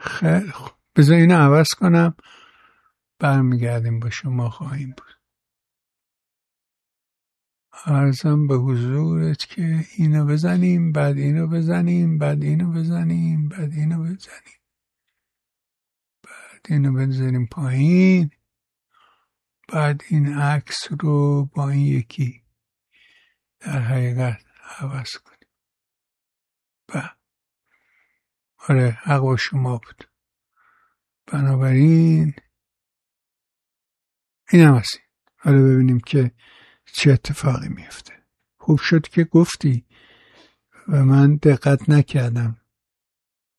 خیلی خوب، بذار اینو عوض کنم، برمیگردیم با شما خواهیم بود. عرضم به حضورت که اینو بزنیم، بعد اینو بزنیم، بعد اینو بزنیم، بعد اینو بزنیم، بعد اینو بزنیم پایین، بعد این عکس رو با این یکی در حقیقت عوض کنیم. آره، حق با شما بود. بنابراین این هم هستی. حالا ببینیم که چه اتفاقی میفته. خوب شد که گفتی و من دقت نکردم.